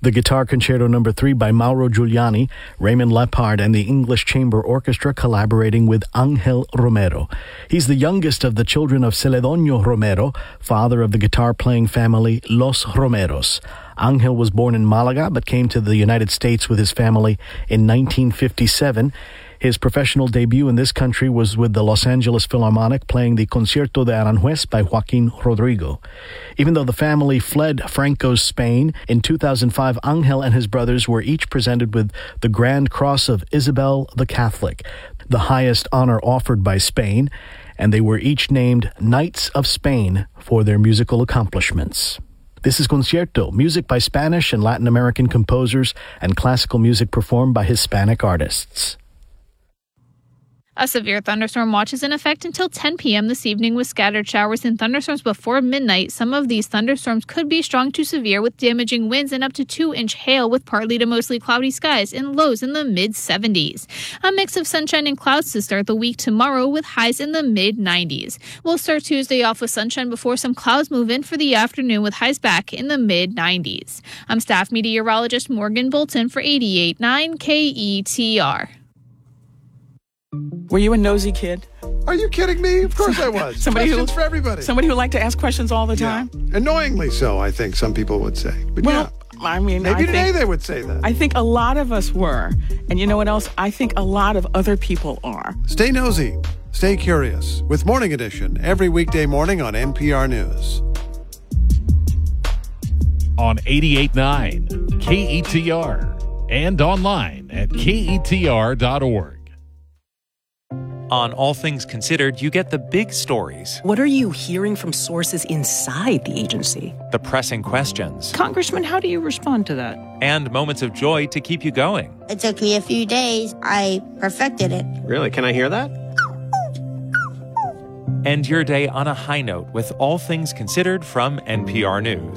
The Guitar Concerto No. 3 by Mauro Giuliani, Raymond Lepard, and the English Chamber Orchestra collaborating with Ángel Romero. He's the youngest of the children of Celedonio Romero, father of the guitar-playing family Los Romeros. Ángel was born in Malaga but came to the United States with his family in 1957. His professional debut in this country was with the Los Angeles Philharmonic playing the Concierto de Aranjuez by Joaquín Rodrigo. Even though the family fled Franco's Spain, in 2005 Ángel and his brothers were each presented with the Grand Cross of Isabel the Catholic, the highest honor offered by Spain, and they were each named Knights of Spain for their musical accomplishments. This is Concierto, music by Spanish and Latin American composers and classical music performed by Hispanic artists. A severe thunderstorm watch is in effect until 10 p.m. this evening with scattered showers and thunderstorms before midnight. Some of these thunderstorms could be strong to severe with damaging winds and up to 2-inch hail with partly to mostly cloudy skies and lows in the mid-70s. A mix of sunshine and clouds to start the week tomorrow with highs in the mid-90s. We'll start Tuesday off with sunshine before some clouds move in for the afternoon with highs back in the mid-90s. I'm staff meteorologist Morgan Bolton for 88.9 KETR. Were you a nosy kid? Are you kidding me? Of course I was. Questions for everybody. Somebody who liked to ask questions all the time? Yeah. Annoyingly so, I think some people would say. But well, yeah. I mean, maybe today they would say that. I think a lot of us were. And you know what else? I think a lot of other people are. Stay nosy. Stay curious. With Morning Edition every weekday morning on NPR News. On 88.9 KETR and online at KETR.org. On All Things Considered, you get the big stories. What are you hearing from sources inside the agency? The pressing questions. Congressman, how do you respond to that? And moments of joy to keep you going. It took me a few days. I perfected it. Really? Can I hear that? End your day on a high note with All Things Considered from NPR News.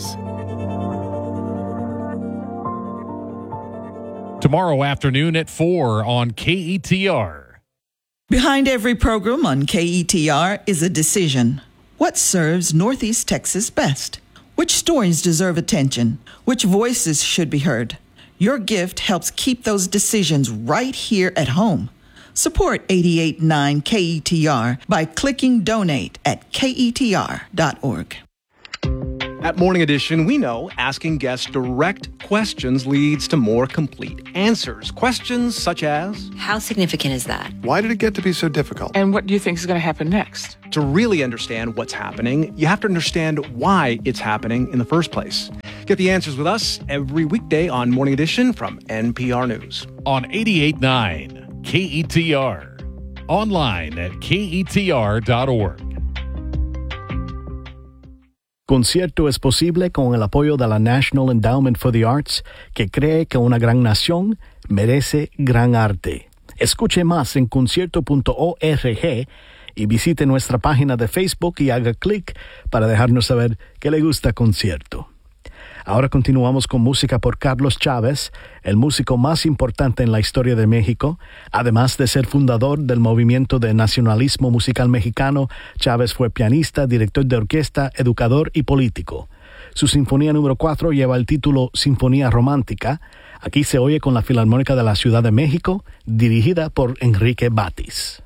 Tomorrow afternoon at 4 on KETR. Behind every program on KETR is a decision. What serves Northeast Texas best? Which stories deserve attention? Which voices should be heard? Your gift helps keep those decisions right here at home. Support 88.9 KETR by clicking donate at KETR.org. At Morning Edition, we know asking guests direct questions leads to more complete answers. Questions such as, how significant is that? Why did it get to be so difficult? And what do you think is going to happen next? To really understand what's happening, you have to understand why it's happening in the first place. Get the answers with us every weekday on Morning Edition from NPR News. On 88.9 KETR. Online at KETR.org. Concierto es posible con el apoyo de la National Endowment for the Arts, que cree que una gran nación merece gran arte. Escuche más en concierto.org y visite nuestra página de Facebook y haga clic para dejarnos saber que le gusta Concierto. Ahora continuamos con música por Carlos Chávez, el músico más importante en la historia de México. Además de ser fundador del movimiento de nacionalismo musical mexicano, Chávez fue pianista, director de orquesta, educador y político. Su sinfonía número 4 lleva el título Sinfonía Romántica. Aquí se oye con la Filarmónica de la Ciudad de México, dirigida por Enrique Batis.